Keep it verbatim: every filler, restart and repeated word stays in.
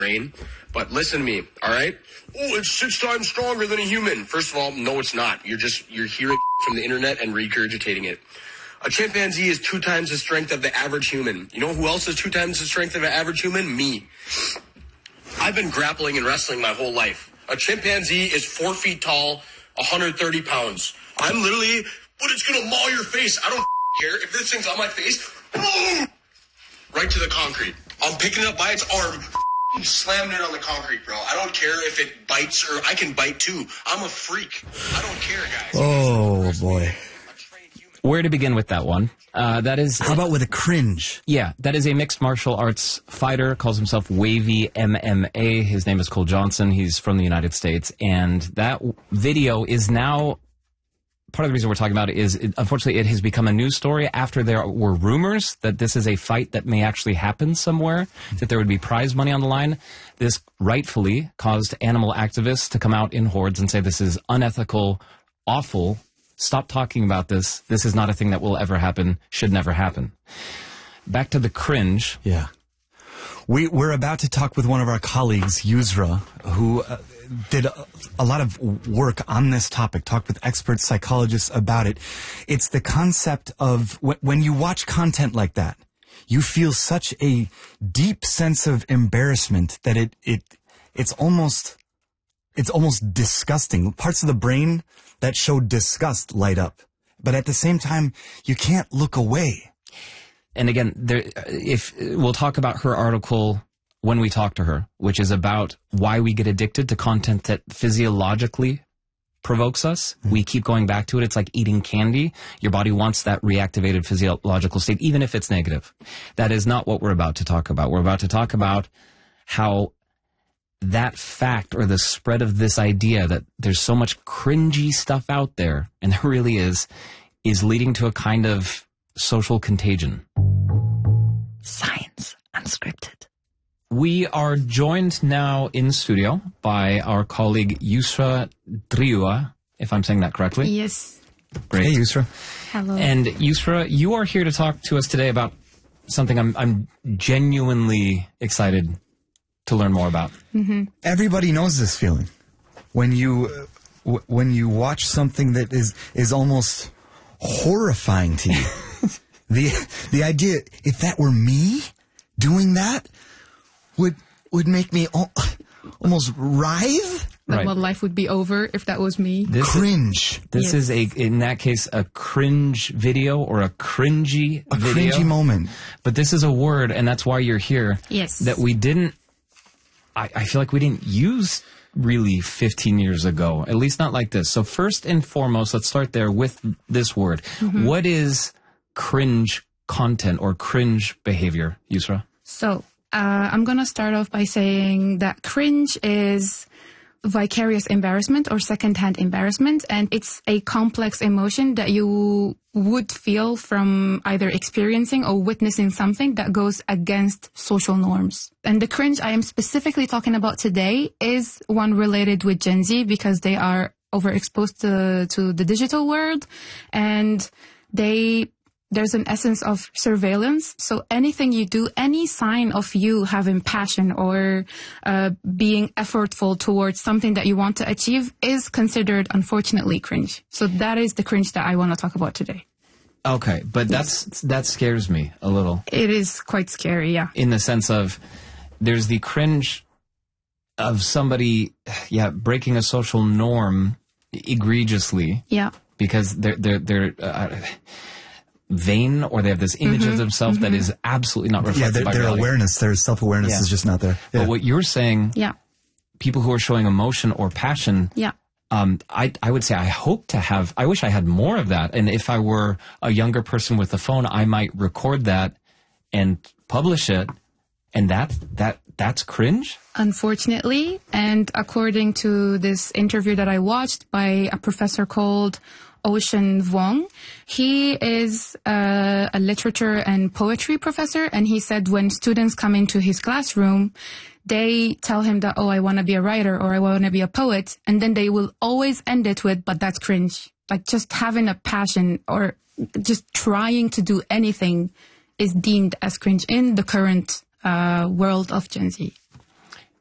brain. But listen to me, all right? Oh, it's six times stronger than a human. First of all, no, it's not. You're just, you're hearing from the internet and regurgitating it. A chimpanzee is two times the strength of the average human. You know who else is two times the strength of an average human? Me. I've been grappling and wrestling my whole life. A chimpanzee is four feet tall, one hundred thirty pounds. I'm literally, but it's gonna maul your face. I don't care. If this thing's on my face, boom, right to the concrete. I'm picking it up by its arm, slamming it on the concrete, bro. I don't care if it bites or I can bite too. I'm a freak. I don't care, guys. Oh, boy. Where to begin with that one? Uh, that is. How about with a cringe? Yeah, that is a mixed martial arts fighter, calls himself Wavy M M A. His name is Cole Johnson. He's from the United States. And that video is now, part of the reason we're talking about it is, it, unfortunately, it has become a news story after there were rumors that this is a fight that may actually happen somewhere, that there would be prize money on the line. This rightfully caused animal activists to come out in hordes and say this is unethical, awful. Stop talking about this. This is not a thing that will ever happen, should never happen. Back to the cringe. Yeah. We, we're about to talk with one of our colleagues, Yusra, who uh, did a, a lot of work on this topic, talked with expert psychologists about it. It's the concept of w- when you watch content like that, you feel such a deep sense of embarrassment that it, it it's almost... It's almost disgusting. Parts of the brain that show disgust light up. But at the same time, you can't look away. And again, there, if we'll talk about her article when we talk to her, which is about why we get addicted to content that physiologically provokes us. Mm-hmm. We keep going back to it. It's like eating candy. Your body wants that reactivated physiological state, even if it's negative. That is not what we're about to talk about. We're about to talk about how that fact or the spread of this idea that there's so much cringy stuff out there, and there really is, is leading to a kind of social contagion. Science Unscripted. We are joined now in studio by our colleague Yusra Driua, if I'm saying that correctly. Yes. Great. Hey, Yusra. Hello. And Yusra, you are here to talk to us today about something I'm, I'm genuinely excited to learn more about. Mm-hmm. Everybody knows this feeling when you uh, w- when you watch something that is is almost horrifying to you. the the idea, if that were me doing that, would would make me al- almost writhe. Like, Right. well, life would be over if that was me. This Cringe. Is, this Yes. is a, in that case, a cringe video or a cringy A video. cringy moment. But this is a word, and that's why you're here. Yes. That we didn't, I, I feel like we didn't use really fifteen years ago, at least not like this. So first and foremost, let's start there with this word. Mm-hmm. What is cringe content or cringe behavior, Yusra? So, uh, I'm going to start off by saying that cringe is vicarious embarrassment or secondhand embarrassment, and it's a complex emotion that you would feel from either experiencing or witnessing something that goes against social norms. And the cringe I am specifically talking about today is one related with Gen Z because they are overexposed to, to the digital world, and they there's an essence of surveillance. So anything you do, any sign of you having passion or uh, being effortful towards something that you want to achieve is considered, unfortunately, cringe. So that is the cringe that I want to talk about today. Okay, but that's that scares me a little. It is quite scary, yeah. In the sense of there's the cringe of somebody, yeah, breaking a social norm egregiously. Yeah. Because they're they're they're uh, vain, or they have this image Mm-hmm. of themselves Mm-hmm. that is absolutely not reflected Yeah, their, by their reality. awareness, their self-awareness Yeah. is just not there. Yeah. But what you're saying, Yeah. people who are showing emotion or passion, Yeah. um, I I would say I hope to have. I wish I had more of that. And if I were a younger person with a phone, I might record that and publish it. And that that that's cringe. Unfortunately, and according to this interview that I watched by a professor called Ocean Vuong, he is uh, a literature and poetry professor, and he said when students come into his classroom, they tell him that, oh, I want to be a writer or I want to be a poet, and then they will always end it with, but that's cringe. Like just having a passion or just trying to do anything is deemed as cringe in the current uh, world of Gen Z.